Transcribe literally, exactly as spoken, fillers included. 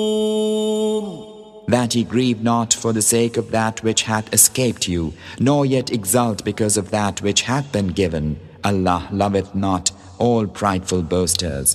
That ye grieve not for the sake of that which hath escaped you, nor yet exult because of that which hath been given. Allah loveth not all prideful boasters.